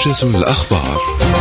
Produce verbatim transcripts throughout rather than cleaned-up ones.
موجز الأخبار.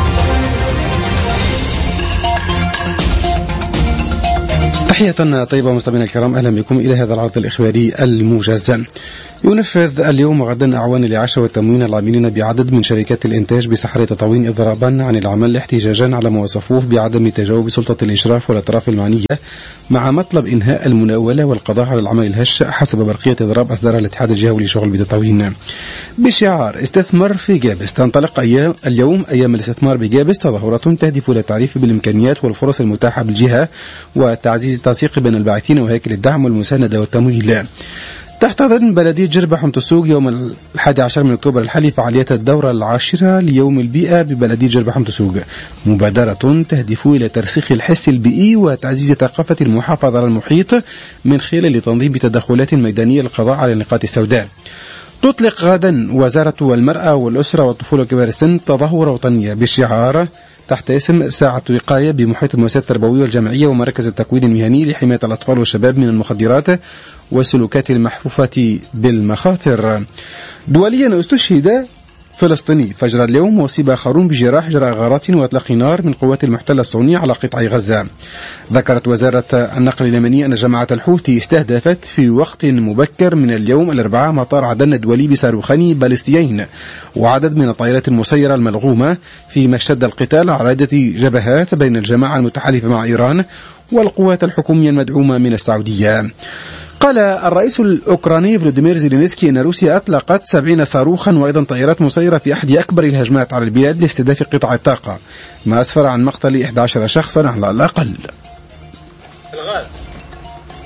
تحية طيبة مستمعينا الكرام، أهلا بكم إلى هذا العرض الإخباري الموجز. ينفذ اليوم وغدا أعوان الإعاشة والتموين العاملين بعدد من شركات الإنتاج بساحرة تطاوين إضرابا عن العمل احتجاجا على ما وصفوه بعدم تجاوب سلطة الإشراف والأطراف المعنية مع مطلب إنهاء المناولة والقضاء على العمل الهش حسب برقية إضراب أصدرها الاتحاد الجهوي للشغل بتطاوين بشعار استثمر في جابس. تنطلق أيام اليوم أيام الاستثمار بجابس، تظاهرات تهدف إلى التعريف بالإمكانيات والفرص المتاحة بالجهة وتعزيز التنسيق بين الباعثين وهيكل الدعم والمساندة والتمويل. تحتضن بلدية جربة حمص السوق يوم الحادي عشر من أكتوبر الحالي فعاليات الدورة العاشرة ليوم البيئة ببلدية جربة حمص السوق، مبادرة تهدف إلى ترسيخ الحس البيئي وتعزيز ثقافة المحافظة على المحيط من خلال تنظيم تدخلات ميدانية للقضاء على النقاط السوداء. تطلق غدا وزارة المرأة والأسرة والطفولة وكبار السن تظاهرة وطنية بالشعار تحت اسم ساعة وقاية بمحيط المؤسسات التربوية والجامعية ومركز التكوين المهني لحماية الأطفال والشباب من المخدرات والسلوكات المحفوفة بالمخاطر. دوليا استشهد فلسطيني فجر اليوم وأصيب آخرون بجراح جراء غارات وإطلاق نار من قوات المحتل الصهيوني على قطاع غزة. ذكرت وزارة النقل اليمنية أن جماعة الحوثي استهدفت في وقت مبكر من اليوم الأربعاء مطار عدن الدولي بصاروخين باليستيين وعدد من الطائرات المسيرة الملغومة، فيما اشتد القتال على عدة جبهات بين الجماعة المتحالفة مع إيران والقوات الحكومية المدعومة من السعودية. قال الرئيس الأوكراني فلوديمير زيلينسكي أن روسيا أطلقت سبعين صاروخا وأيضا طائرات مسيرة في أحد أكبر الهجمات على البلاد لاستهداف قطاع الطاقة، ما أسفر عن مقتل إحدى عشر شخصا على الأقل.